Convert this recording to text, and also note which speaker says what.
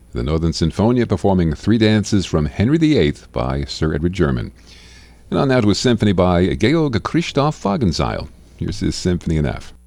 Speaker 1: the Northern Sinfonia performing three dances from Henry VIII by Sir Edward German. And on now to a symphony by Georg Christoph Wagenseil. Here's his Symphony in F.